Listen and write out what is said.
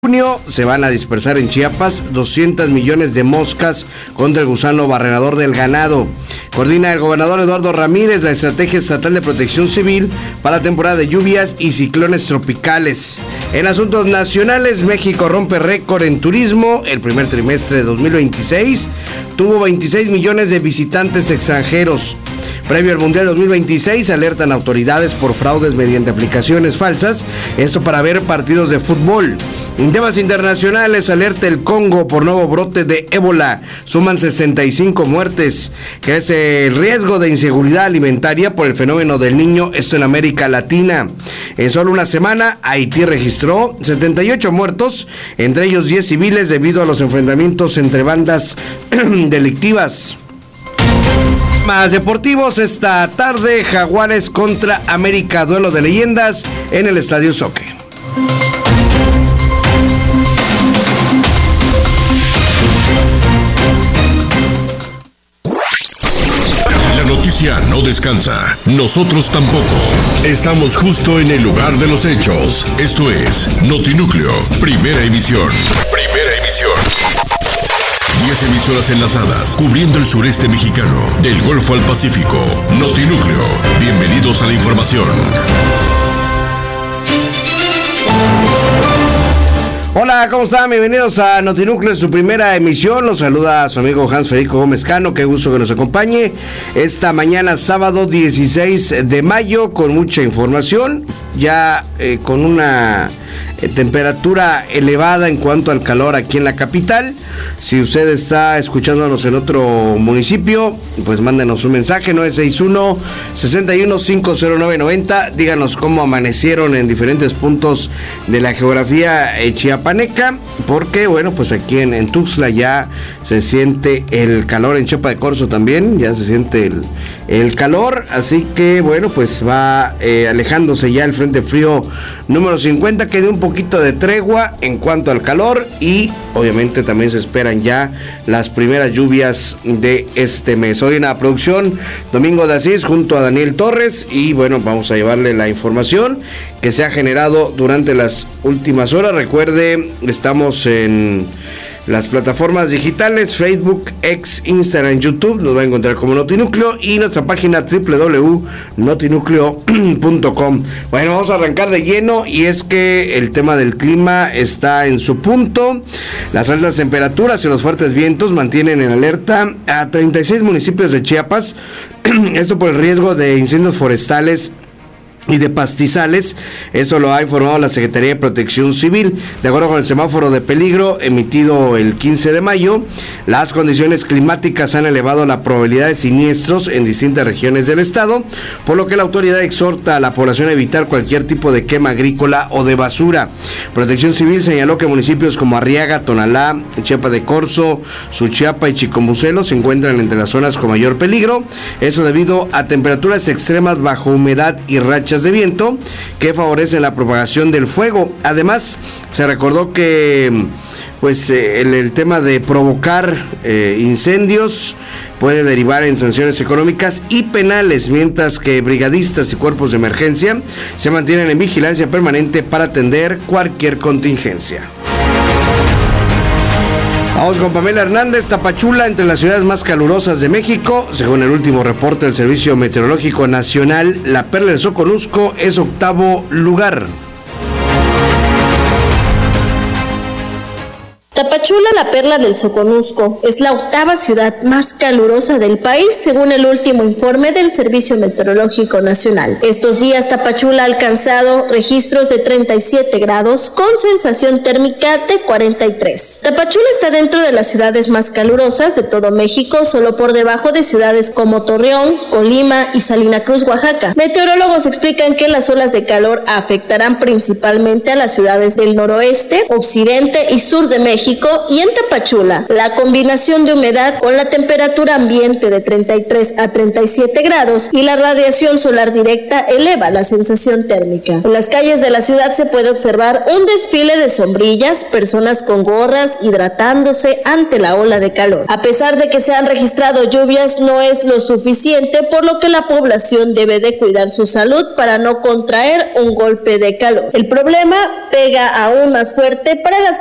junio se van a dispersar en Chiapas 200 millones de moscas contra el gusano barrenador del ganado. Coordina el gobernador Eduardo Ramírez la Estrategia Estatal de Protección Civil para la temporada de lluvias y ciclones tropicales. En asuntos nacionales, México rompe récord en turismo. El primer trimestre de 2026 tuvo 26 millones de visitantes extranjeros. Previo al Mundial 2026, alertan autoridades por fraudes mediante aplicaciones falsas, esto para ver partidos de fútbol. En temas internacionales, alerta el Congo por nuevo brote de ébola, suman 65 muertes. Crece el riesgo de inseguridad alimentaria por el fenómeno del Niño, esto en América Latina. En solo una semana, Haití registró 78 muertos, entre ellos 10 civiles debido a los enfrentamientos entre bandas delictivas. Más deportivos esta tarde, Jaguares contra América, duelo de leyendas en el Estadio Soque. La noticia no descansa, nosotros tampoco. Estamos justo en el lugar de los hechos. Esto es Notinúcleo, primera emisión. Primera emisión. 10 emisoras enlazadas, cubriendo el sureste mexicano, del Golfo al Pacífico. Notinúcleo, bienvenidos a la información. Hola, ¿cómo están? Bienvenidos a Notinúcleo en su primera emisión. Los saluda su amigo Hans Federico Gómez Cano. Qué gusto que nos acompañe esta mañana, sábado 16 de mayo, con mucha información, ya con una temperatura elevada en cuanto al calor aquí en la capital. Si usted está escuchándonos en otro municipio, pues mándenos un mensaje, 961-61-50990. Díganos cómo amanecieron en diferentes puntos de la geografía chiapaneca, porque bueno, pues aquí en Tuxtla ya se siente el calor, en Chiapa de Corzo también, ya se siente el calor, así que bueno, pues va alejándose ya el frente frío número 50, que dio un poquito de tregua en cuanto al calor, y obviamente también se esperan ya las primeras lluvias de este mes. Hoy en la producción, Domingo de Asís junto a Daniel Torres, y bueno, vamos a llevarle la información que se ha generado durante las últimas horas. Recuerde, estamos en las plataformas digitales, Facebook, X, Instagram, YouTube, nos va a encontrar como Notinúcleo, y nuestra página www.notinucleo.com. Bueno, vamos a arrancar de lleno, y es que el tema del clima está en su punto. Las altas temperaturas y los fuertes vientos mantienen en alerta a 36 municipios de Chiapas, esto por el riesgo de incendios forestales y de pastizales. Eso lo ha informado la Secretaría de Protección Civil. De acuerdo con el semáforo de peligro emitido el 15 de mayo, las condiciones climáticas han elevado la probabilidad de siniestros en distintas regiones del estado, por lo que la autoridad exhorta a la población a evitar cualquier tipo de quema agrícola o de basura. Protección Civil señaló que municipios como Arriaga, Tonalá, Chiapa de Corzo, Suchiapa y Chicomucelo se encuentran entre las zonas con mayor peligro, eso debido a temperaturas extremas bajo humedad y rachas de viento que favorecen la propagación del fuego. Además, se recordó que pues el tema de provocar incendios puede derivar en sanciones económicas y penales, mientras que brigadistas y cuerpos de emergencia se mantienen en vigilancia permanente para atender cualquier contingencia. Vamos con Pamela Hernández. Tapachula, entre las ciudades más calurosas de México. Según el último reporte del Servicio Meteorológico Nacional, la Perla del Soconusco es octavo lugar. Tapachula, la Perla del Soconusco, es la octava ciudad más calurosa del país, según el último informe del Servicio Meteorológico Nacional. Estos días Tapachula ha alcanzado registros de 37 grados con sensación térmica de 43. Tapachula está dentro de las ciudades más calurosas de todo México, solo por debajo de ciudades como Torreón, Colima y Salina Cruz, Oaxaca. Meteorólogos explican que las olas de calor afectarán principalmente a las ciudades del noroeste, occidente y sur de México, México y en Tapachula, la combinación de humedad con la temperatura ambiente de 33 a 37 grados y la radiación solar directa eleva la sensación térmica. En las calles de la ciudad se puede observar un desfile de sombrillas, personas con gorras hidratándose ante la ola de calor. A pesar de que se han registrado lluvias, no es lo suficiente, por lo que la población debe de cuidar su salud para no contraer un golpe de calor. El problema pega aún más fuerte para las